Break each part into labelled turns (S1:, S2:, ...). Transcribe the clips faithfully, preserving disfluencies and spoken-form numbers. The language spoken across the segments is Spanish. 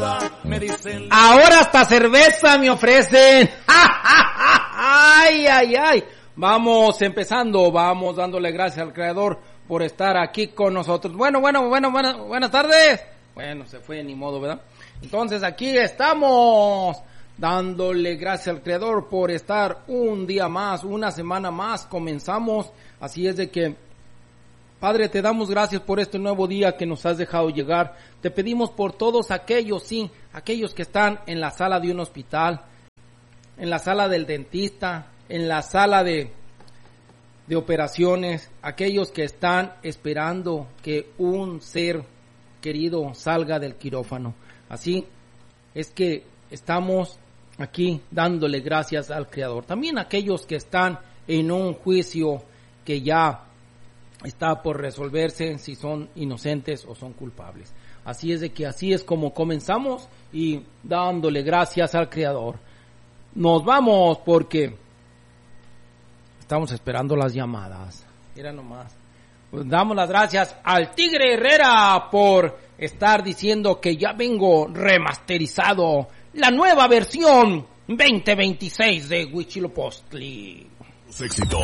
S1: me dicen...
S2: Ahora hasta cerveza me ofrecen. Ay, ay, ay. Vamos empezando, vamos dándole gracias al Creador por estar aquí con nosotros. Bueno, bueno, bueno, bueno, buenas tardes. Bueno, se fue, ni modo, ¿verdad? Entonces aquí estamos dándole gracias al Creador por estar un día más, una semana más. Comenzamos, así es de que, Padre, te damos gracias por este nuevo día que nos has dejado llegar. Te pedimos por todos aquellos, sí, aquellos que están en la sala de un hospital, en la sala del dentista, en la sala de, de operaciones, aquellos que están esperando que un ser querido salga del quirófano. Así es que estamos aquí dándole gracias al Creador. También aquellos que están en un juicio que ya está por resolverse si son inocentes o son culpables. Así es de que así es como comenzamos y dándole gracias al Creador. Nos vamos porque estamos esperando las llamadas. Mira nomás. Pues damos las gracias al Tigre Herrera por estar diciendo que ya vengo remasterizado. La nueva versión veinte veintiséis de Huitzilopochtli.
S1: Éxitos.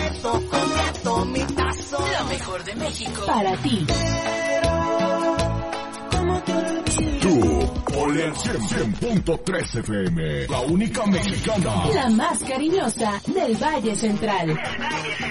S3: Lo mejor de México.
S4: Para ti.
S1: Tú, ponle al cien punto tres F M. La única mexicana.
S4: La más cariñosa del Valle Central.